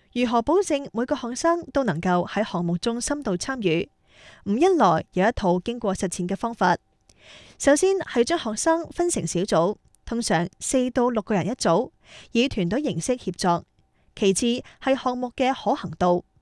如何保證每個學生都能夠喺項目中深度參與？吳恩來有一套經過實踐嘅方法。首先係將學生分成小組，通常4到6個人一組，以團隊形式協作。其次係項目嘅可行度，